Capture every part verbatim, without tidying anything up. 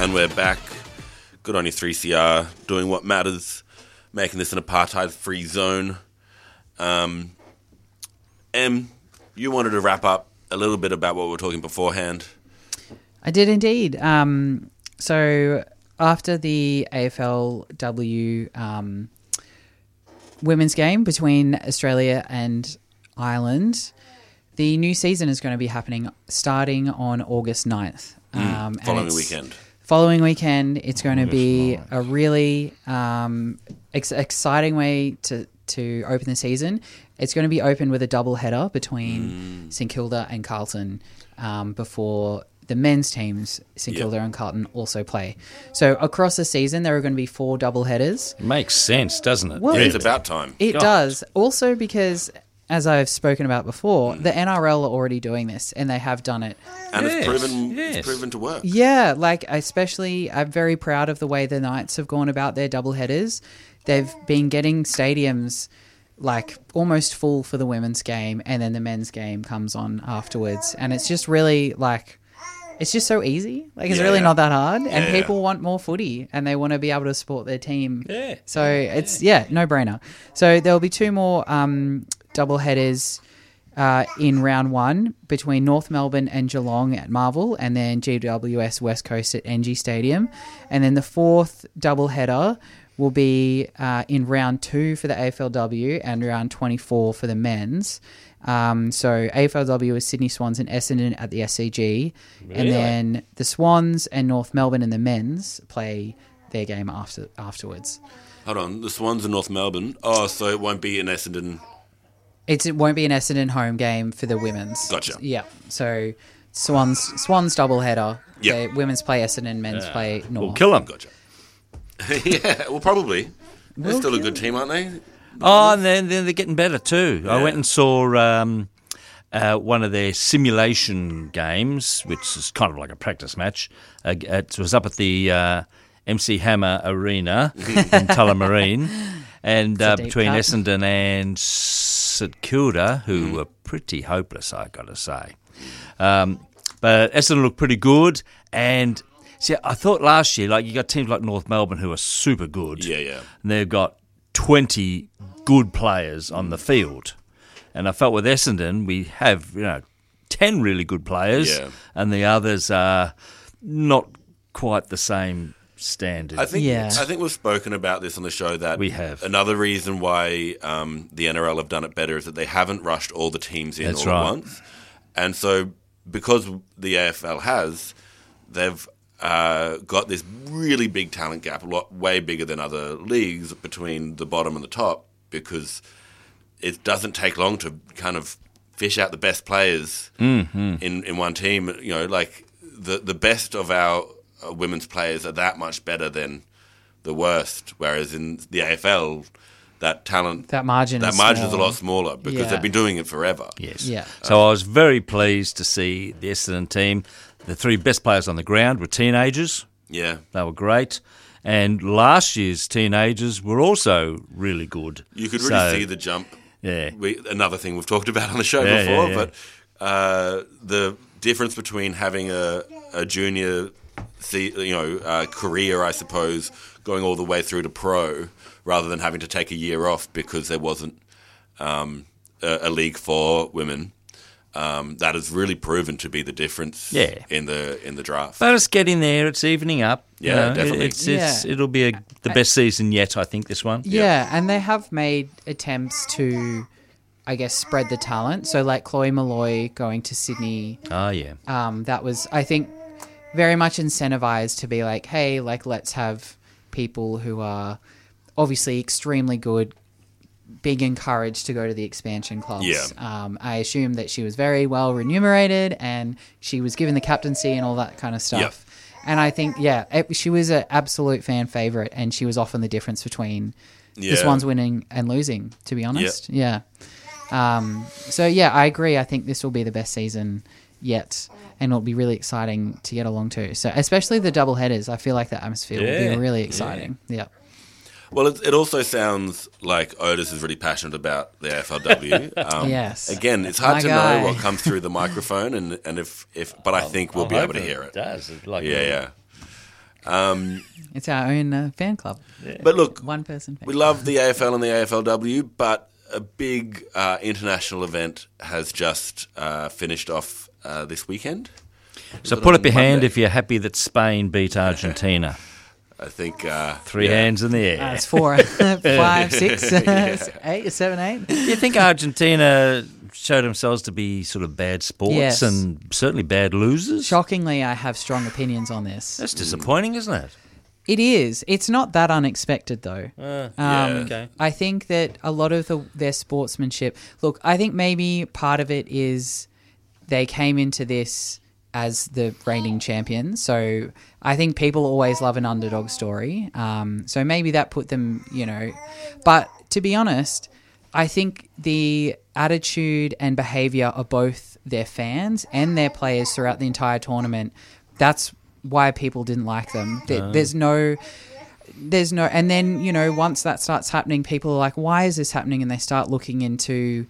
And we're back. Good on you, three C R, doing what matters, making this an apartheid-free zone. Um, Em, you wanted to wrap up a little bit about what we were talking beforehand. I did indeed. Um, so after the A F L W um, women's game between Australia and Ireland, the new season is going to be happening starting on August ninth. Um, Mm, following the weekend. Following weekend, it's going to be a really um, ex- exciting way to, to open the season. It's going to be open with a double header between mm. St Kilda and Carlton um, before the men's teams, St Kilda yep. and Carlton, also play. So across the season, there are going to be four double headers. Makes sense, doesn't it? Well, yeah, it, it's about time. It God. does. Also because, as I've spoken about before, mm. the N R L are already doing this, and they have done it. And yes, it's proven yes. it's proven to work. Yeah, like especially, I'm very proud of the way the Knights have gone about their double headers. They've been getting stadiums like almost full for the women's game, and then the men's game comes on afterwards. And it's just really like, it's just so easy. Like it's yeah, really yeah. not that hard. And yeah, people yeah. want more footy, and they want to be able to support their team. Yeah. So it's, yeah, no brainer. So there'll be two more um, double headers Uh, in round one between North Melbourne and Geelong at Marvel, and then G W S West Coast at N G Stadium. And then the fourth doubleheader will be uh, in round two for the A F L W and round twenty-four for the men's. Um, so A F L W is Sydney Swans and Essendon at the S C G. Really? And then the Swans and North Melbourne and the men's play their game after afterwards. Hold on, the Swans in North Melbourne. Oh, so it won't be in Essendon. It's, it won't be an Essendon home game for the women's. Gotcha. Yeah. So Swans Swans doubleheader. Yep. The women's play Essendon, men's Yeah. play North. We'll kill them. Gotcha. yeah, well, probably. They're We'll still a kill good team, aren't they? Oh, and then, then they're getting better too. Yeah. I went and saw um, uh, one of their simulation games, which is kind of like a practice match. Uh, it was up at the uh, M C Hammer Arena in Tullamarine, and uh, deep between cut. Essendon and St Kilda, who mm. were pretty hopeless, I got to say. Um, but Essendon looked pretty good, and see, I thought last year, like you got teams like North Melbourne who are super good. Yeah, yeah. And they've got twenty good players on the field. And I felt with Essendon, we have, you know, ten really good players, Yeah. and the others are not quite the same standard. I think Yeah. I think we've spoken about this on the show that We have. Another reason why um, the N R L have done it better is that they haven't rushed all the teams in That's all right. at once. And so because the A F L has, they've uh, got this really big talent gap, a lot way bigger than other leagues between the bottom and the top, because it doesn't take long to kind of fish out the best players mm-hmm. in, in one team. You know, like the the best of our uh, women's players are that much better than the worst, whereas in the A F L, that talent, That margin that is margin is a small. lot smaller because Yeah. they've been doing it forever. Yes. Yeah. So I was very pleased to see the Essendon team. The three best players on the ground were teenagers. Yeah, They were great. And last year's teenagers were also really good. you could really So, see the jump. Yeah. We, another thing we've talked about on the show Yeah, before, yeah, yeah. but uh, the difference between having a, a junior, se- you know, uh, career, I suppose, going all the way through to pro, rather than having to take a year off because there wasn't um, a, a league for women. Um, that has really proven to be the difference Yeah. in the in the draft. But it's getting there. It's evening up. you Yeah, know. definitely. It's, it's, Yeah. It'll be a, the best season yet, I think, this one. Yeah, and they have made attempts to, I guess, spread the talent. So like Chloe Malloy going to Sydney, Oh, yeah. um, that was, I think, very much incentivized to be like, hey, like let's have people who are obviously extremely good being encouraged to go to the expansion clubs. Yeah. Um, I assume that she was very well remunerated and she was given the captaincy and all that kind of stuff. And I think, yeah, it, she was an absolute fan favorite, and she was often the difference between Yeah. the Swans winning and losing, to be honest. Yeah. Um, so, yeah, I agree. I think this will be the best season yet, and it'll be really exciting to get along to. So, especially the double headers, I feel like the atmosphere will Yeah, be really exciting. Yeah. Well, it, it also sounds like Otis is really passionate about the A F L W. Um, Yes. Again, it's hard My to guy. know what comes through the microphone, and, and if, if but I think we'll I be hope able to it hear it. does. It's like Yeah, yeah. Um, It's our own uh, fan club. but look, One person fan we club. love the A F L and the A F L W, but a big uh, international event has just uh, finished off uh, this weekend. So Was put on up your hand Monday? if you're happy that Spain beat Argentina. I think uh, Three yeah. hands in the air. Uh, it's four, five, six, eight, seven, eight. Do you think Argentina showed themselves to be sort of bad sports Yes. and certainly bad losers? Shockingly, I have strong opinions on this. That's disappointing, isn't it? It is. It's not that unexpected, though. Uh, Um, Yeah. okay. I think that a lot of the, their sportsmanship. Look, I think maybe part of it is they came into this as the reigning champions. So I think people always love an underdog story. Um, so maybe that put them, you know. But to be honest, I think the attitude and behaviour of both their fans and their players throughout the entire tournament, that's why people didn't like them. There, There's no... There's no, and then, you know, once that starts happening, people are like, why is this happening? And they start looking into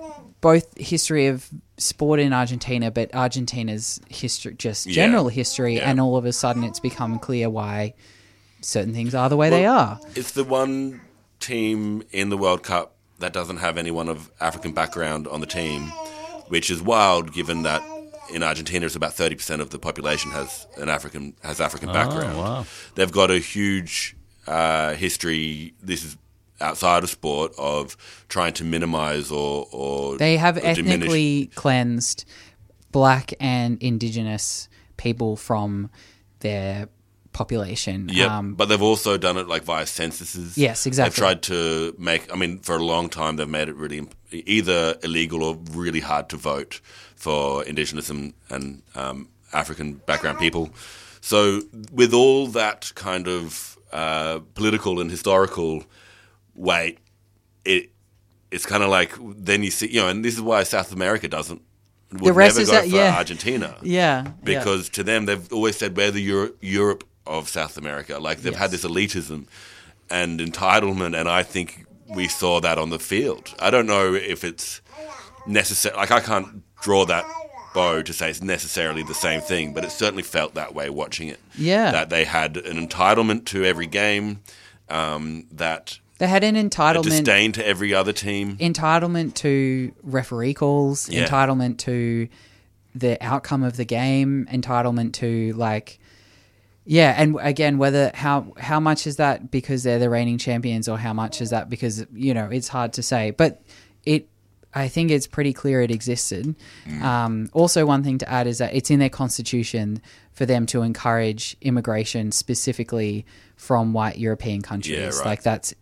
both history of sport in Argentina, but Argentina's history, just Yeah. general history, Yeah. and all of a sudden it's become clear why certain things are the way they are. It's the one team in the World Cup that doesn't have anyone of African background on the team, which is wild given that in Argentina it's about thirty percent of the population has an African has African background. wow. They've got a huge uh, history. This is outside of sport of trying to minimize or, or They have or diminish- ethnically cleansed black and indigenous people from their population. Yeah, Um, but they've also done it like via censuses. Yes, exactly. They've tried to make. I mean, for a long time, they've made it really imp- either illegal or really hard to vote for Indigenous and, and um, African background people. So, with all that kind of uh, political and historical weight, it it's kind of like then you see, you know, and this is why South America doesn't. Would The rest never is go that- for yeah. Argentina. yeah. Because to them, they've always said we're the Euro- Europe of South America. Like they've had Yes. this elitism and entitlement, and I think we saw that on the field. I don't know if it's necessary. Like I can't draw that bow to say it's necessarily the same thing, but it certainly felt that way watching it. Yeah. That they had an entitlement to every game, um, that They had an a entitlement. disdain to every other team. entitlement to referee calls, Yeah. entitlement to the outcome of the game, entitlement to like, yeah, and again, whether how how much is that because they're the reigning champions, or how much is that because, you know, it's hard to say, but it. I think it's pretty clear it existed. Mm. Um, also, one thing to add is that it's in their constitution for them to encourage immigration specifically from white European countries. Yeah, right. Like that's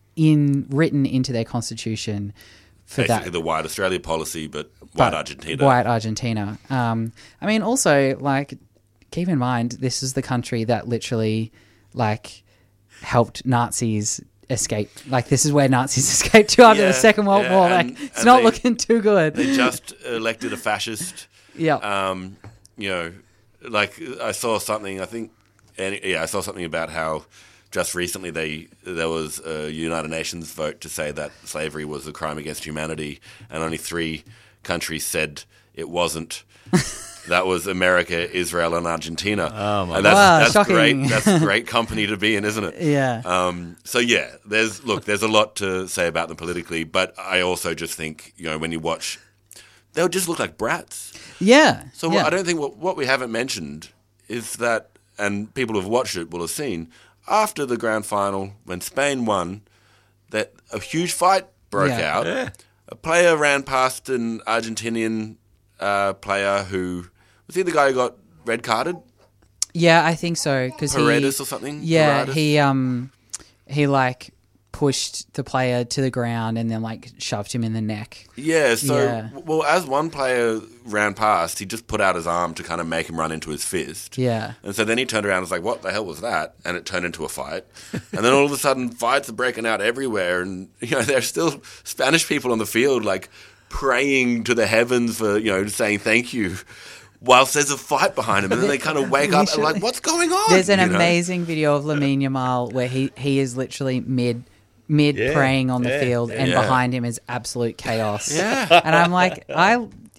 in written into their constitution for Basically, that. the white Australia policy, but white but Argentina. White Argentina. Um, I mean, also, like, keep in mind, this is the country that literally, like, helped Nazis escape. Like, this is where Nazis escaped to after Yeah, the Second World yeah, War. and- Like, it's and not they- looking too good. They just elected a fascist. yeah. Um, you know, like I saw something. I think, and yeah, I saw something about how just recently they there was a United Nations vote to say that slavery was a crime against humanity, and only three countries said it wasn't. That was America, Israel, and Argentina. Oh, my and that's, Wow, that's shocking. great. That's great company to be in, isn't it? Yeah. Um, so yeah, there's look, there's a lot to say about them politically, but I also just think, you know, when you watch, they'll just look like brats. yeah. So yeah. I don't think what what we haven't mentioned is that, and people who've watched it will have seen, after the grand final when Spain won, that a huge fight broke Yeah. out. Yeah. A player ran past an Argentinian uh, player who was he the guy who got red carded? Yeah, I think so. Cause Paredes he, or something? Yeah, Paredes? he, um, he, like, pushed the player to the ground and then, like, shoved him in the neck. Yeah, so, Yeah. well, as one player ran past, he just put out his arm to kind of make him run into his fist. Yeah. And so then he turned around and was like, what the hell was that? And it turned into a fight. And then all of a sudden, fights are breaking out everywhere. And, you know, there's still Spanish people on the field, like, praying to the heavens for, you know, saying thank you, whilst there's a fight behind him. And then they kind of wake up and like, what's going on? There's an You know? amazing video of Lamine Yamal where he, he is literally mid mid Yeah, praying on the yeah, field, and yeah. behind him is absolute chaos. Yeah. And I'm like, I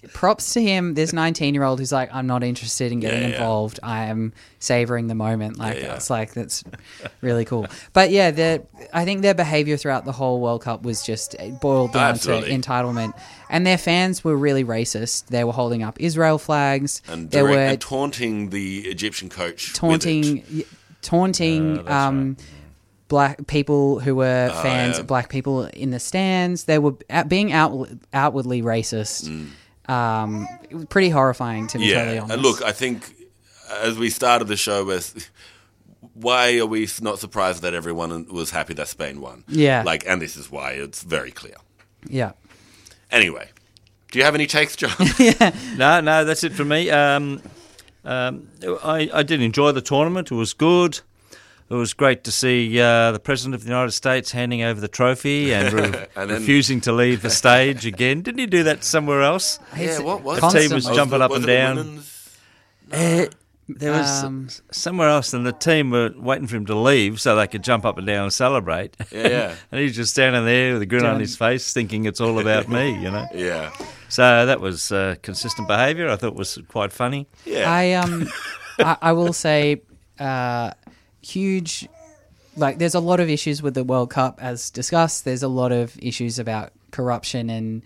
props to him. This nineteen-year-old who's like, I'm not interested in getting Yeah, yeah. involved. I am savoring the moment. Like, Yeah, yeah. it's like, that's really cool. But yeah, their, I think their behavior throughout the whole World Cup was just boiled down Absolutely. to entitlement. And their fans were really racist. They were holding up Israel flags. And, There direct, were and taunting the Egyptian coach. with taunting, it. y- taunting Oh, that's um, black people who were Oh, fans yeah. of black people in the stands. They were out, being out, outwardly racist. Um, it was pretty horrifying, to be totally Mm. Yeah, honest. and look, I think as we started the show with, why are we not surprised that everyone was happy that Spain won? Yeah. Like, and this is why it's very clear. Yeah. Anyway, do you have any takes, John? No, no, that's it for me. Um, um, I, I did enjoy the tournament. It was good. It was great to see uh, the President of the United States handing over the trophy and, re- And then- refusing to leave the stage again. Didn't he do that somewhere else? Yeah, what was The it? team was Constantly. jumping up Was and it the down. women's? Eh, there was Um, s- somewhere else, and the team were waiting for him to leave so they could jump up and down and celebrate. Yeah, yeah. And he's just standing there with a grin on Doing- his face, thinking it's all about me, you know. Yeah, So that was uh, consistent behaviour. I thought it was quite funny. yeah. I um, I, I will say, uh, huge. Like, there's a lot of issues with the World Cup, as discussed. There's a lot of issues about corruption, and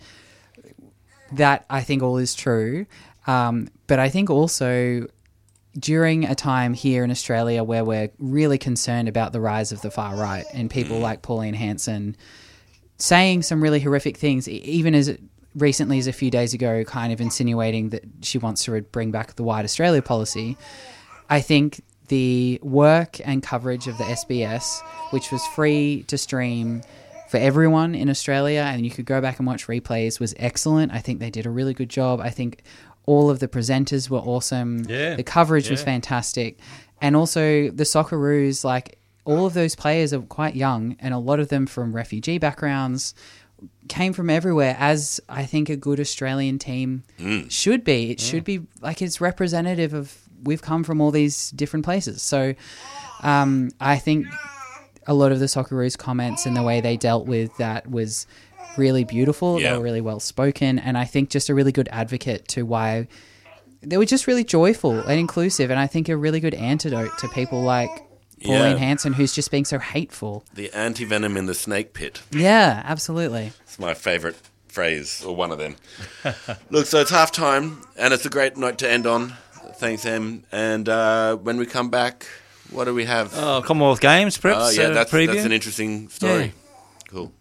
that I think all is true. Um, but I think also during a time here in Australia where we're really concerned about the rise of the far right and people like Pauline Hanson saying some really horrific things, e- even as recently as a few days ago, kind of insinuating that she wants to bring back the White Australia policy. I think the work and coverage of the S B S, which was free to stream for everyone in Australia, and you could go back and watch replays, was excellent. I think they did a really good job. I think all of the presenters were awesome. Yeah. The coverage was Yeah. fantastic. And also the Socceroos, like, all of those players are quite young, and a lot of them from refugee backgrounds, came from everywhere, as I think a good Australian team should be. It should be like, it's representative of, we've come from all these different places. So um, I think a lot of the Socceroos comments and the way they dealt with that was really beautiful. Yeah. They were really well spoken, and I think just a really good advocate to why they were just really joyful and inclusive, and I think a really good antidote to people like Pauline Yeah. Hanson, who's just being so hateful. The anti-venom in the snake pit. Yeah, absolutely. It's my favourite phrase, or one of them. Look, so it's half time, and it's a great note to end on. Thanks, Em. And uh, when we come back, what do we have? Oh, Commonwealth Games, perhaps? Oh, yeah, uh, that's, preview? that's an interesting story. Yeah. Cool.